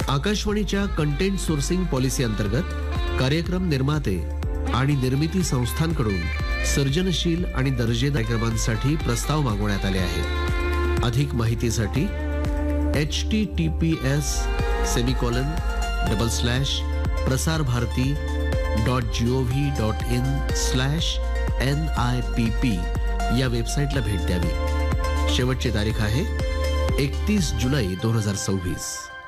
आकाशवाणीच्या content sourcing policy अंतर्गत कार्यक्रम निर्माते आणि निर्मिती संस्थांकडून सर्जनशील आणि दर्जेदार कार्यक्रमांसाठी प्रस्ताव मागवण्यात आले आहेत. अधिक माहितीसाठी https://prasarbharati.gov.in/NIPP या वेबसाईटला भेट द्यावी. शेवटची तारीख आहे 31 जुलै 2026.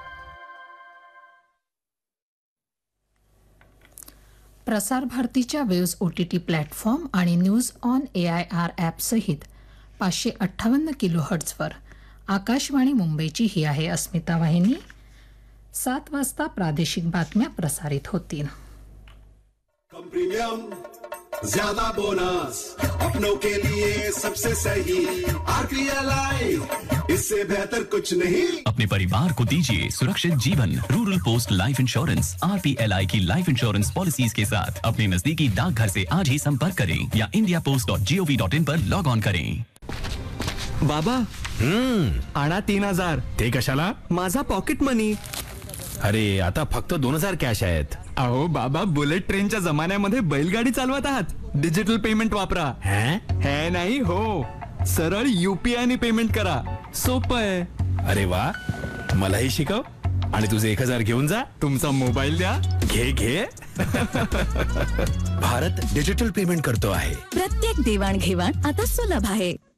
प्रसार भारतीच्या वेव्स OTT प्लॅटफॉर्म आणि न्यूज ऑन AIR ॲपसहित 558 किलोहर्ट्झवर आकाशवाणी मुंबईची ही आहे अस्मिता वाहिनी. 7 वाजता प्रादेशिक बातम्या प्रसारित होतील. कम प्रीमियम ज्यादा बोनस अपनों के लिए सबसे सही RPLI, इससे बेहतर कुछ नहीं. अपने परिवार को दीजिए सुरक्षित जीवन. Rural post life insurance RPLI की लाइफ इंश्योरेंस पॉलिसीज के साथ अपने नजदीकी डाकघर से आज ही संपर्क करें या indiapost.gov.in पर लॉग ऑन करें. बाबा आणा 3000. ते कशाला? माझा पॉकेट मनी. अरे आता फक्त 2000 कॅश आहेत. अहो बाबा, बुलेट ट्रेनच्या जमान्यामध्ये बैलगाडी चालवत आहात. डिजिटल पेमेंट वापरा. हे नाही हो, सरळ UPI ने पेमेंट करा. सोपं आहे. अरे वा, मलाही शिकव. आणि तुझे 1000 घेऊन जा. तुमचा मोबाईल द्या. घे. भारत डिजिटल पेमेंट करतो आहे. प्रत्येक देवाणघेवाण आता सुलभ आहे.